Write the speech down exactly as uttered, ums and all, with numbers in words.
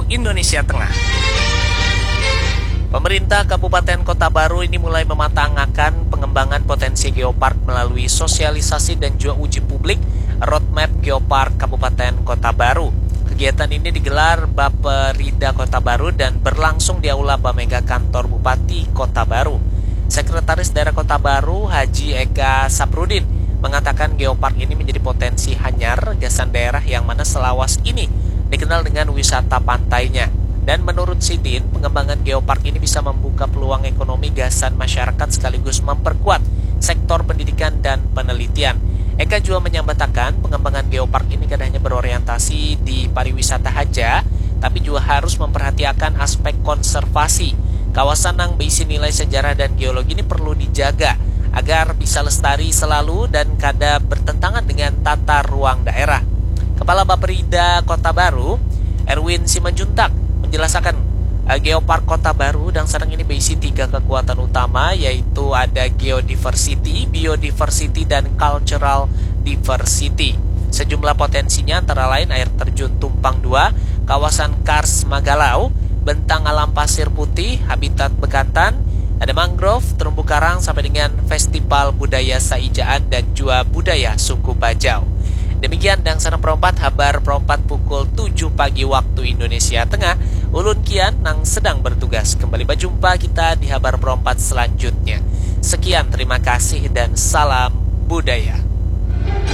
Bajau, Indonesia Tengah. Pemerintah Kabupaten Kota Baru ini mulai mematangkan pengembangan potensi geopark melalui sosialisasi dan juga uji publik Roadmap Geopark Kabupaten Kota Baru. Kegiatan ini digelar Bapperida Kota Baru dan berlangsung di Aula Bamega Kantor Bupati Kota Baru. Sekretaris Daerah Kota Baru Haji Eka Saprudin mengatakan geopark ini menjadi potensi hanyar gasan daerah yang mana selawas ini dikenal dengan wisata pantainya. Dan menurut Sidin, pengembangan geopark ini bisa membuka peluang ekonomi gasan masyarakat sekaligus memperkuat sektor pendidikan dan penelitian. Eka juga menyambatakan pengembangan geopark ini tidak hanya berorientasi di pariwisata saja, tapi juga harus memperhatikan aspek konservasi. Kawasan yang berisi nilai sejarah dan geologi ini perlu dijaga agar bisa lestari selalu dan kada bertentangan dengan tata ruang daerah. Kepala Bapperida Kota Baru, Erwin Simanjuntak, menjelaskan uh, Geopark Kota Baru dan sedang ini berisi tiga kekuatan utama, yaitu ada geodiversity, biodiversity, dan cultural diversity. Sejumlah potensinya antara lain air terjun Tumpang dua, kawasan Kars Magalau, bentang alam pasir putih, habitat bekantan, ada mangrove, terumbu karang, sampai dengan festival budaya Saijaan dan juga budaya suku Bajau. Demikian dan sana perempat habar perempat pukul tujuh pagi waktu Indonesia Tengah. Ulun kian nang sedang bertugas. Kembali berjumpa kita di habar perempat selanjutnya. Sekian, terima kasih dan salam budaya.